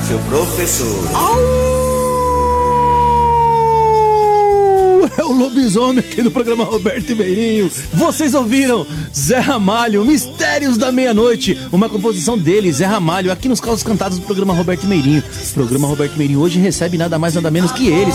seu professor. É o lobisomem aqui do programa Roberto Meirinho. Vocês ouviram Zé Ramalho, Mistérios da Meia-Noite, uma composição dele, Zé Ramalho, aqui nos Causos Cantados do programa Roberto Meirinho. O programa Roberto Meirinho hoje recebe nada mais nada menos que eles,